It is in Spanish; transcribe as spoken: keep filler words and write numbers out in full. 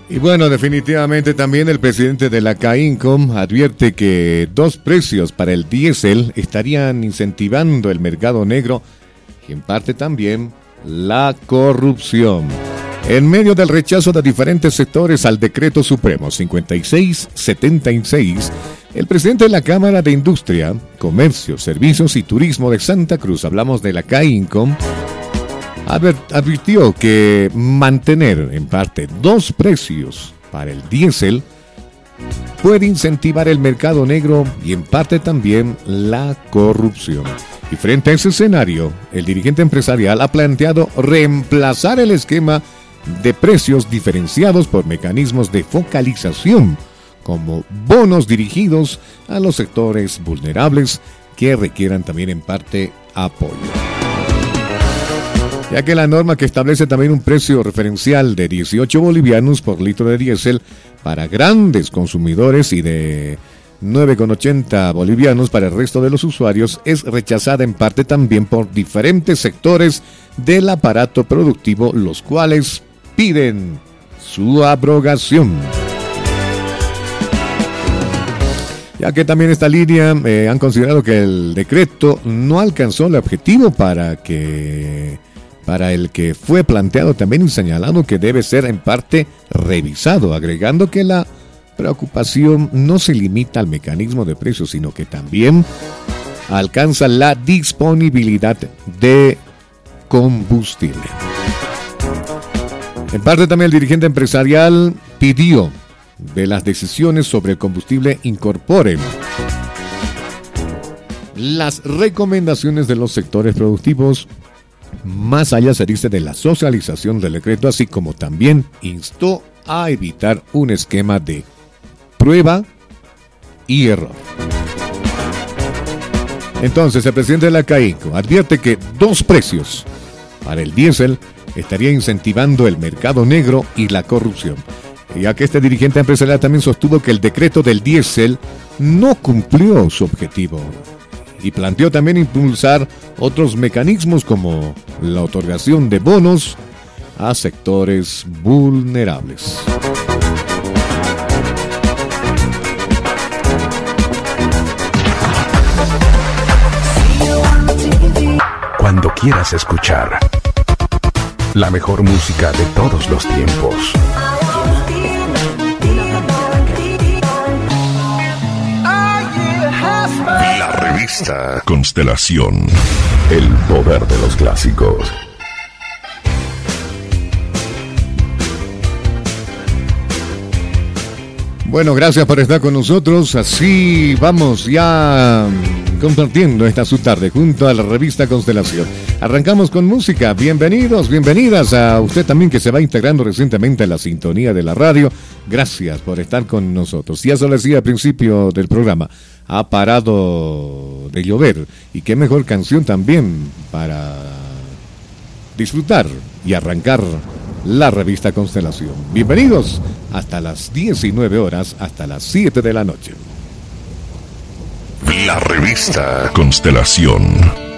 Y bueno, definitivamente también el presidente de la CAINCOM advierte que dos precios para el diésel estarían incentivando el mercado negro y en parte también la corrupción. En medio del rechazo de diferentes sectores al decreto supremo cincuenta y seis setenta y seis, el presidente de la Cámara de Industria, Comercio, Servicios y Turismo de Santa Cruz, hablamos de la CAINCOM, advirtió que mantener en parte dos precios para el diésel puede incentivar el mercado negro y en parte también la corrupción. Y frente a ese escenario, el dirigente empresarial ha planteado reemplazar el esquema de precios diferenciados por mecanismos de focalización, como bonos dirigidos a los sectores vulnerables que requieran también en parte apoyo. Ya que la norma que establece también un precio referencial de dieciocho bolivianos por litro de diésel para grandes consumidores y de nueve con ochenta bolivianos para el resto de los usuarios es rechazada en parte también por diferentes sectores del aparato productivo, los cuales piden su abrogación. Ya que también esta línea eh, han considerado que el decreto no alcanzó el objetivo para que para el que fue planteado también y señalado que debe ser en parte revisado, agregando que la preocupación no se limita al mecanismo de precios, sino que también alcanza la disponibilidad de combustible. En parte también el dirigente empresarial pidió de las decisiones sobre el combustible incorporen las recomendaciones de los sectores productivos. Más allá se dice de la socialización del decreto, así como también instó a evitar un esquema de prueba y error. Entonces, el presidente de la CAINCOM advierte que dos precios para el diésel estaría incentivando el mercado negro y la corrupción, ya que este dirigente empresarial también sostuvo que el decreto del diésel no cumplió su objetivo. Y planteó también impulsar otros mecanismos como la otorgación de bonos a sectores vulnerables. Cuando quieras escuchar la mejor música de todos los tiempos. La revista Constelación. El poder de los clásicos. Bueno, gracias por estar con nosotros. Así vamos ya compartiendo esta su tarde junto a la revista Constelación. Arrancamos con música. Bienvenidos, bienvenidas a usted también que se va integrando recientemente a la sintonía de la radio. Gracias por estar con nosotros. Ya se lo decía al principio del programa, ha parado de llover y qué mejor canción también para disfrutar y arrancar la revista Constelación. Bienvenidos hasta las diecinueve horas, hasta las siete de la noche. La revista Constelación.